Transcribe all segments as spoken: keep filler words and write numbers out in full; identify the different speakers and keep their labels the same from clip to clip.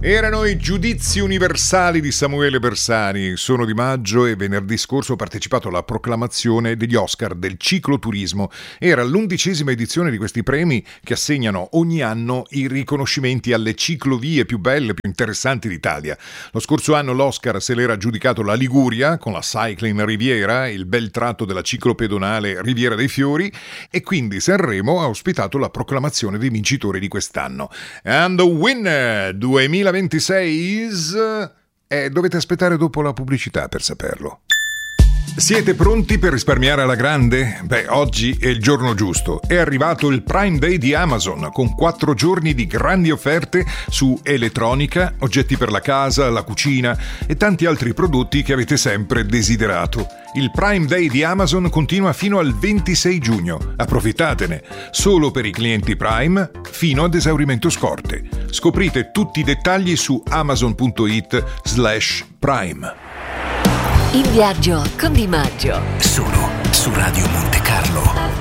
Speaker 1: Erano i giudizi universali di Samuele Bersani. Sono di maggio e venerdì scorso ho partecipato alla proclamazione degli Oscar del cicloturismo. Era l'undicesima edizione di questi premi che assegnano ogni anno i riconoscimenti alle ciclovie più belle, più interessanti d'Italia. Lo scorso anno l'Oscar se l'era aggiudicato la Liguria con la Cycling Riviera, il bel tratto della ciclopedonale Riviera dei Fiori, e quindi Sanremo ha ospitato la proclamazione dei vincitori di quest'anno. And the winner duemilaventisei is... Eh, dovete aspettare dopo la pubblicità per saperlo. Siete pronti per risparmiare alla grande? Beh, oggi è il giorno giusto. È arrivato il Prime Day di Amazon con quattro giorni di grandi offerte su elettronica, oggetti per la casa, la cucina e tanti altri prodotti che avete sempre desiderato. Il Prime Day di Amazon continua fino al ventisei giugno. Approfittatene. Solo per i clienti Prime fino ad esaurimento scorte. Scoprite tutti i dettagli su amazon.it slash prime.
Speaker 2: In viaggio con Di Maggio.
Speaker 3: Solo su Radio Monte Carlo.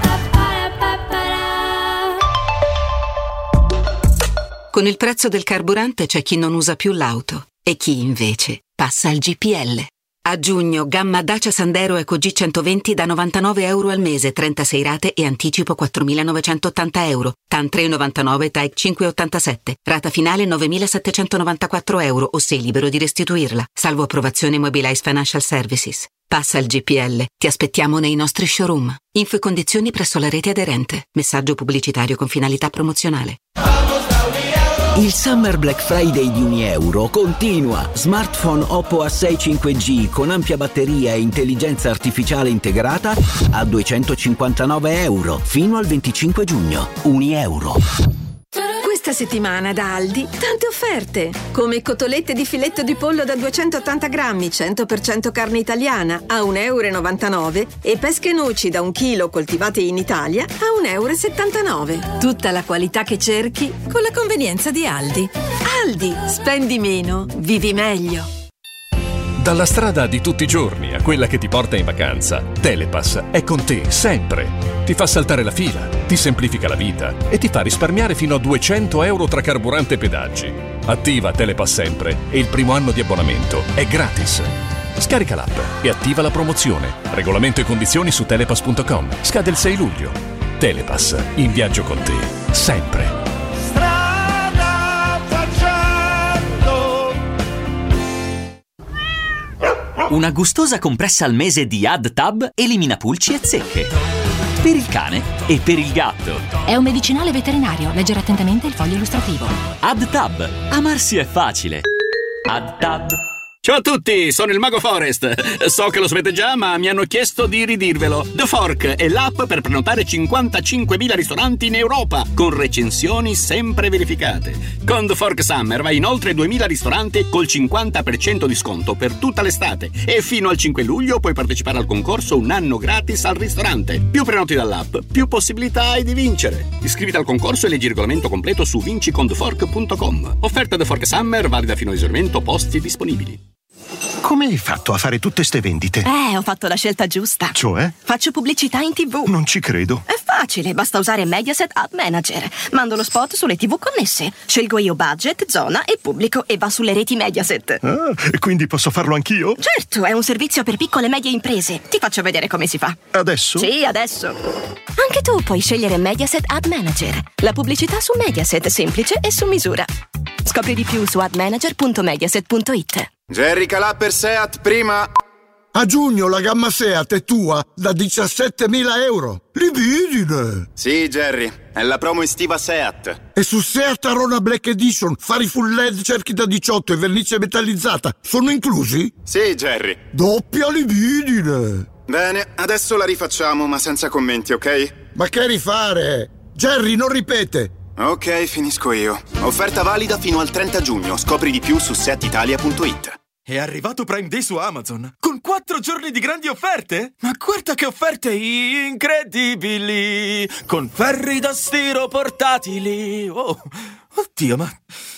Speaker 4: Con il prezzo del carburante c'è chi non usa più l'auto e chi invece passa al G P L. A giugno, gamma Dacia Sandero Eco G centoventi da novantanove euro al mese, trentasei rate e anticipo quattromilanovecentottanta euro. T A N tre virgola novantanove, T A E cinque virgola ottantasette. Rata finale novemilasettecentonovantaquattro euro o sei libero di restituirla. Salvo approvazione Mobilize Financial Services. Passa al G P L. Ti aspettiamo nei nostri showroom. Info e condizioni presso la rete aderente. Messaggio pubblicitario con finalità promozionale.
Speaker 3: Il Summer Black Friday di Unieuro continua. Smartphone Oppo A sei cinque G con ampia batteria e intelligenza artificiale integrata a duecentocinquantanove euro fino al venticinque giugno. Unieuro.
Speaker 5: Questa settimana da Aldi tante offerte, come cotolette di filetto di pollo da duecentottanta grammi, cento per cento carne italiana a un euro e novantanove e pesche e noci da un chilo coltivate in Italia a un euro e settantanove. Tutta la qualità che cerchi con la convenienza di Aldi. Aldi, spendi meno, vivi meglio.
Speaker 6: Dalla strada di tutti i giorni a quella che ti porta in vacanza, Telepass è con te sempre. Ti fa saltare la fila, ti semplifica la vita e ti fa risparmiare fino a duecento euro tra carburante e pedaggi. Attiva Telepass sempre e il primo anno di abbonamento è gratis. Scarica l'app e attiva la promozione. Regolamento e condizioni su telepass punto com. Scade il sei luglio. Telepass, in viaggio con te, sempre.
Speaker 7: Una gustosa compressa al mese di AddTab elimina pulci e zecche. Per il cane e per il gatto.
Speaker 8: È un medicinale veterinario. Leggere attentamente il foglio illustrativo.
Speaker 7: AddTab. Amarsi è facile. AddTab.
Speaker 9: Ciao a tutti, sono il Mago Forest. So che lo sapete già, ma mi hanno chiesto di ridirvelo. The Fork è l'app per prenotare cinquantacinquemila ristoranti in Europa, con recensioni sempre verificate. Con The Fork Summer vai in oltre duemila ristoranti col cinquanta per cento di sconto per tutta l'estate. E fino al cinque luglio puoi partecipare al concorso un anno gratis al ristorante. Più prenoti dall'app, più possibilità hai di vincere. Iscriviti al concorso e leggi il regolamento completo su vinci con the fork punto com. Offerta The Fork Summer valida fino a esaurimento, posti disponibili.
Speaker 10: Come hai fatto a fare tutte ste vendite?
Speaker 11: Eh, ho fatto la scelta giusta.
Speaker 10: Cioè?
Speaker 11: Faccio pubblicità in tivù.
Speaker 10: Non ci credo.
Speaker 11: È facile, basta usare Mediaset Ad Manager. Mando lo spot sulle tivù connesse. Scelgo io budget, zona e pubblico e va sulle reti Mediaset.
Speaker 10: Ah, e quindi posso farlo anch'io?
Speaker 11: Certo, è un servizio per piccole e medie imprese. Ti faccio vedere come si fa.
Speaker 10: Adesso?
Speaker 11: Sì, adesso. Anche tu puoi scegliere Mediaset Ad Manager. La pubblicità su Mediaset, semplice e su misura. Scopri di più su ad manager punto mediaset punto it.
Speaker 12: Jerry Calà per Seat prima.
Speaker 13: A giugno la gamma Seat è tua da diciassettemila euro. Lividine.
Speaker 12: Sì, Jerry, è la promo estiva Seat.
Speaker 13: E su Seat Arona Black Edition fari full L E D, cerchi da diciotto e vernice metallizzata sono inclusi?
Speaker 12: Sì, Jerry.
Speaker 13: Doppia lividine.
Speaker 12: Bene, adesso la rifacciamo ma senza commenti, ok?
Speaker 13: Ma che rifare? Jerry, non ripete.
Speaker 12: Ok, finisco io. Offerta valida fino al trenta giugno. Scopri di più su seat italia punto it.
Speaker 14: È arrivato Prime Day su Amazon con quattro giorni di grandi offerte? Ma guarda che offerte incredibili! Con ferri da stiro portatili. Oh, oddio, ma